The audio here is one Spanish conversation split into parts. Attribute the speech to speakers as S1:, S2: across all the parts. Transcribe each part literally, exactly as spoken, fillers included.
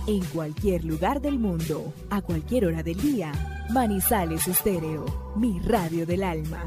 S1: En cualquier lugar del mundo, a cualquier hora del día, Manizales Estéreo, mi radio del alma.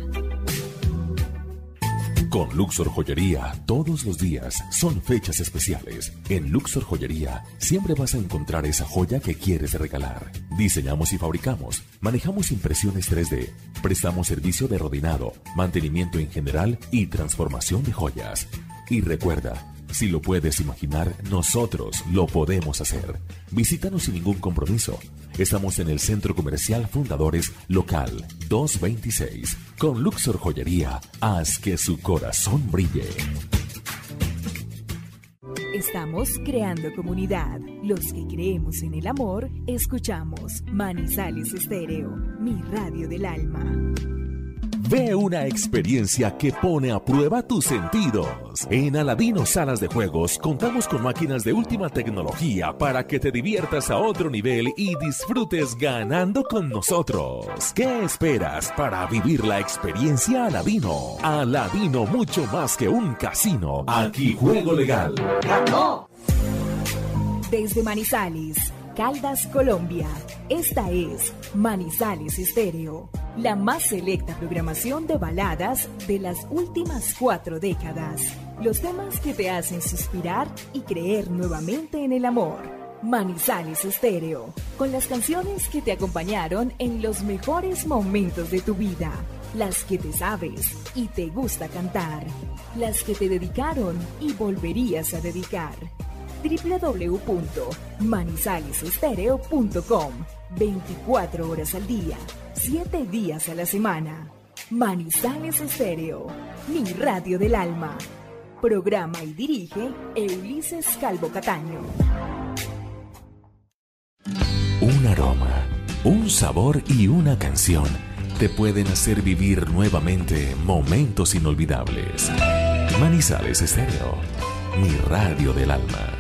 S2: Con Luxor Joyería, todos los días son fechas especiales. En Luxor Joyería siempre vas a encontrar esa joya que quieres regalar. Diseñamos y fabricamos, manejamos impresiones tres D, prestamos servicio de rodinado, mantenimiento en general y transformación de joyas. Y recuerda, si lo puedes imaginar, nosotros lo podemos hacer. Visítanos sin ningún compromiso. Estamos en el Centro Comercial Fundadores, local doscientos veintiséis. Con Luxor Joyería, haz que su corazón brille.
S1: Estamos creando comunidad. Los que creemos en el amor, escuchamos Manizales Estéreo, mi radio del alma.
S2: Ve una experiencia que pone a prueba tus sentidos. En Aladino Salas de Juegos contamos con máquinas de última tecnología para que te diviertas a otro nivel y disfrutes ganando con nosotros. ¿Qué esperas para vivir la experiencia Aladino? Aladino, mucho más que un casino. Aquí juego legal.
S1: ¡Ganó! Desde Manizales, Caldas, Colombia, esta es Manizales Estéreo, la más selecta programación de baladas de las últimas cuatro décadas. Los temas que te hacen suspirar y creer nuevamente en el amor. Manizales Estéreo, con las canciones que te acompañaron en los mejores momentos de tu vida. Las que te sabes y te gusta cantar. Las que te dedicaron y volverías a dedicar. doble u doble u doble u punto manizales estéreo punto com. veinticuatro horas al día, siete días a la semana. Manizales Estéreo, mi radio del alma. Programa y dirige Ulises Calvo Cataño.
S2: Un aroma, un sabor y una canción te pueden hacer vivir nuevamente momentos inolvidables. Manizales Estéreo, mi radio del alma.